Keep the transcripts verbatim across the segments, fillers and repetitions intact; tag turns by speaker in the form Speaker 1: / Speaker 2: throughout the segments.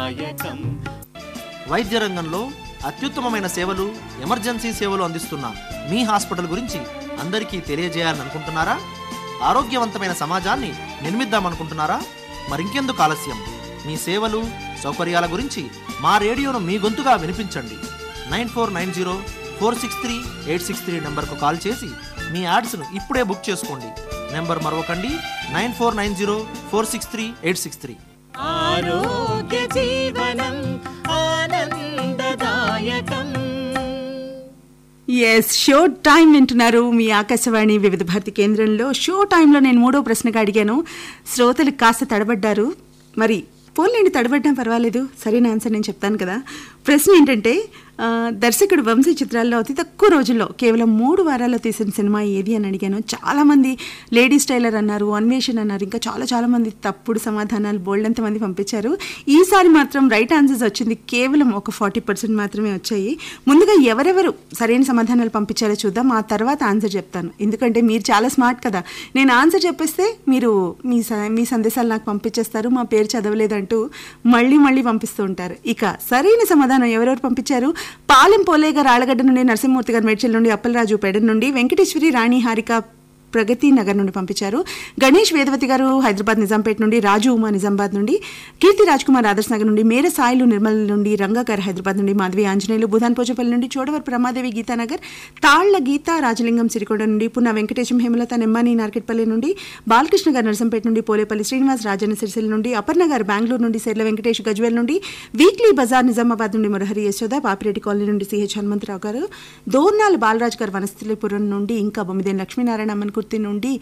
Speaker 1: వైద్య రంగంలో అత్యుత్తమమైన సేవలు, ఎమర్జెన్సీ సేవలు అందిస్తున్న మీ హాస్పిటల్ గురించి అందరికీ తెలియజేయాలనుకుంటున్నారా? ఆరోగ్యవంతమైన సమాజాన్ని నిర్మిద్దామనుకుంటున్నారా? మరింకెందుకు ఆలస్యం? మీ సేవలు, సౌకర్యాల గురించి మా రేడియోను మీ గొంతుగా వినిపించండి. Nine four nine zero four six three eight six three నెంబర్కు కాల్ చేసి మీ యాడ్స్ను ఇప్పుడే బుక్ చేసుకోండి. Number మరొకండి, nine four nine zero four six three eight six three.
Speaker 2: ఆరోగ్య జీవనం ఆనందదాయకం.
Speaker 3: ఎస్, షో టైం వింటున్నారు మీ ఆకాశవాణి వివిధ భారతి కేంద్రంలో. షో టైంలో నేను మూడో ప్రశ్నగా అడిగాను, శ్రోతలు కాస్త తడబడ్డారు. మరి ఫోన్లేండి, తడబడ్డం పర్వాలేదు, సరైన ఆన్సర్ నేను చెప్తాను కదా. ప్రశ్న ఏంటంటే, దర్శకుడు వంశీ చిత్రాల్లో అతి తక్కువ రోజుల్లో కేవలం మూడు వారాల్లో తీసిన సినిమా ఏది అని అడిగాను. చాలామంది లేడీస్ టైలర్ అన్నారు, అన్వేషణ అన్నారు, ఇంకా చాలా చాలామంది తప్పుడు సమాధానాలు బోల్డంత మంది పంపించారు. ఈసారి మాత్రం రైట్ ఆన్సర్స్ వచ్చింది కేవలం ఒక ఫార్టీ పర్సెంట్ మాత్రమే వచ్చాయి. ముందుగా ఎవరెవరు సరైన సమాధానాలు పంపించారో చూద్దాం, ఆ తర్వాత ఆన్సర్ చెప్తాను. ఎందుకంటే మీరు చాలా స్మార్ట్ కదా, నేను ఆన్సర్ చెప్పేస్తే మీరు మీ మీ సందేశాలు నాకు పంపించేస్తారు, మా పేరు చదవలేదంటూ మళ్ళీ మళ్ళీ పంపిస్తూ ఉంటారు. ఇక సరైన సమాధానం ఎవరెవరు పంపించారు? పాలెం పోలేగా రాళ్ళగడ్డ నుండి, నరసింహమూర్తి గారు మేడ్చల్ నుండి, అప్పలరాజు పెడ నుండి, వెంకటేశ్వరి రాణి హారిక ప్రగతి నగర్ నుండి పంపించారు. గణేష్ వేదవతి గారు హైదరాబాద్ నిజాంపేట నుండి, రాజు ఉమా నిజామాబాద్ నుండి, కీర్తి రాజ్ కుమార్ ఆదర్శ్ నగర్ నుండి, మేర సాయిలు నిర్మల్ నుండి, రంగా గారు హైదరాబాద్ నుండి, మాధవి ఆంజనేయులు భూదాన్ పోచపల్లి నుండి, చోడవర్ ప్రమాదేవి గీతానగర్, తాళ్ల గీత రాజలింగం సిరికొండ నుండి, పున్న వెంకటేశం హేమలత నెమ్మాని నార్కెట్పల్లి నుండి, బాలకృష్ణ గారు నరసంపేట నుండి, పోలేపల్లి శ్రీనివాస్ రాజన్న సిరిసిల్ల నుండి, అపర్ణ గారు బెంగళూరు నుండి, సెర్ల వెంకటేష్ గజ్వేల్ నుండి, వీక్లీ బజార్ నిజామాబాద్ నుండి మురహరి యశోద, పాపిరెడ్డి కాలనీ నుండి సిహెచ్ హనుమంతరావు గారు, దోర్నాల్ బాలరాజ్ గారు వనస్థలిపురం నుండి, ఇంకా బొమ్మిదేని లక్ష్మీనారాయణ అమ్మన్కుర్తి నుండి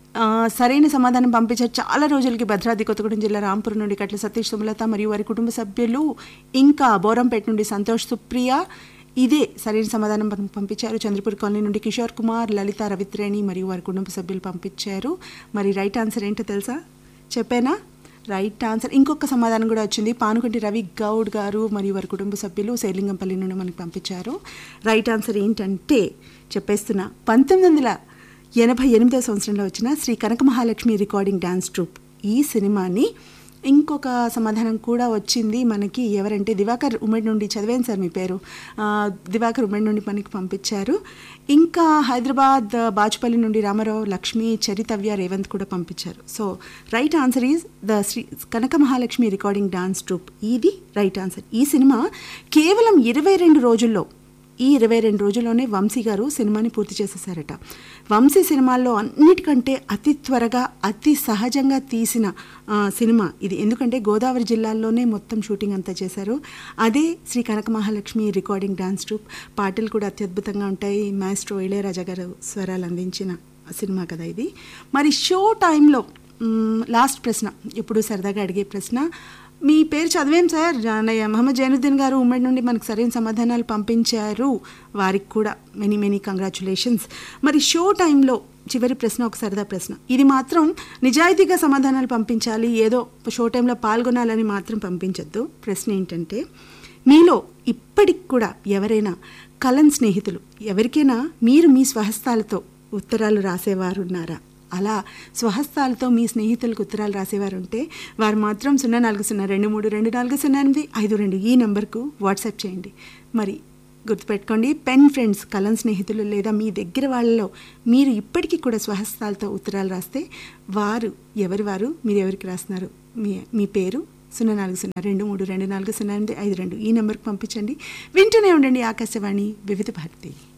Speaker 3: సరైన సమాధానం పంపించారు. చాలా రోజులకి భద్రాద్రి కొత్తగూడెం జిల్లా రాంపురం నుండి కట్ల సతీష్ సుమలత మరియు వారి కుటుంబ సభ్యులు, ఇంకా బోరంపేట నుండి సంతోష్ సుప్రియ ఇదే సరైన సమాధానం పంపించారు. చంద్రపూర్ కాలనీ నుండి కిషోర్ కుమార్, లలిత రవిత్రేణి మరియు వారి కుటుంబ సభ్యులు పంపించారు. మరి రైట్ ఆన్సర్ ఏంటో తెలుసా? చెప్పేనా? రైట్ ఆన్సర్ ఇంకొక సమాధానం కూడా వచ్చింది. పానుకంటి రవి గౌడ్ గారు మరియు వారి కుటుంబ సభ్యులు శైలింగంపల్లి నుండి మనకి పంపించారు. రైట్ ఆన్సర్ ఏంటంటే చెప్పేస్తున్నా, పంతొమ్మిది వందల ఎనభై ఎనిమిదవ సంవత్సరంలో వచ్చిన శ్రీ కనక మహాలక్ష్మి రికార్డింగ్ డాన్స్ ట్రూప్ ఈ సినిమాని. ఇంకొక సమాధానం కూడా వచ్చింది మనకి, ఎవరంటే దివాకర్ ఉమ్మడి నుండి, చదివాను సార్ మీ పేరు, దివాకర్ ఉమ్మడి నుండి మనకి పంపించారు. ఇంకా హైదరాబాద్ బాచుపల్లి నుండి రామారావు లక్ష్మి చరితవ్య రేవంత్ కూడా పంపించారు. So right answer is the Shri Kanaka Mahalakshmi recording dance troupe, ఇది రైట్ ఆన్సర్. ఈ సినిమా కేవలం ఇరవై రెండు రోజుల్లో ఈ ఇరవై రెండు రోజుల్లోనే వంశీ గారు సినిమాని పూర్తి చేసేసారట. వంశీ సినిమాల్లో అన్నిటికంటే అతి త్వరగా అతి సహజంగా తీసిన సినిమా ఇది. ఎందుకంటే గోదావరి జిల్లాల్లోనే మొత్తం షూటింగ్ అంతా చేశారు. అదే శ్రీ కనక మహాలక్ష్మి రికార్డింగ్ డాన్స్ ట్రూప్. పాటలు కూడా అత్యద్భుతంగా ఉంటాయి. మాస్ట్రో ఇళయరాజా గారు స్వరాలు అందించిన సినిమా కదా ఇది. మరి షో టైంలో లాస్ట్ ప్రశ్న, ఎప్పుడు సరదాగా అడిగే ప్రశ్న, మీ పేరు చదివేం సార్? మహమ్మద్ జైనుద్దీన్ గారు ఉమ్మడి నుండి మనకు సరైన సమాధానాలు పంపించారు, వారికి కూడా మెనీ మెనీ కంగ్రాచులేషన్స్. మరి షో టైంలో చివరి ప్రశ్న ఒక సరదా ప్రశ్న, ఇది మాత్రం నిజాయితీగా సమాధానాలు పంపించాలి, ఏదో షో టైంలో పాల్గొనాలని మాత్రం పంపించద్దు. ప్రశ్న ఏంటంటే, మీలో ఇప్పటికి కూడా ఎవరైనా కలన్ స్నేహితులు, ఎవరికైనా మీరు మీ స్వహస్తాలతో ఉత్తరాలు రాసేవారు ఉన్నారా? అలా స్వహస్తాలతో మీ స్నేహితులకు ఉత్తరాలు రాసేవారు ఉంటే వారు మాత్రం సున్నా నాలుగు సున్నా రెండు మూడు రెండు నాలుగు సున్నా ఎనిమిది ఐదు రెండు ఈ నెంబర్కు వాట్సాప్ చేయండి. మరి గుర్తుపెట్టుకోండి, పెన్ ఫ్రెండ్స్, కలం స్నేహితులు లేదా మీ దగ్గర వాళ్ళలో మీరు ఇప్పటికీ కూడా స్వహస్తాలతో ఉత్తరాలు రాస్తే వారు ఎవరి వారు, మీరు ఎవరికి రాస్తున్నారు, మీ మీ పేరు సున్నా నాలుగు సున్నా రెండు మూడు రెండు నాలుగు సున్నా ఎనిమిది ఐదు రెండు ఈ నెంబర్కి పంపించండి. వింటూనే ఉండండి ఆకాశవాణి వివిధ భారతి.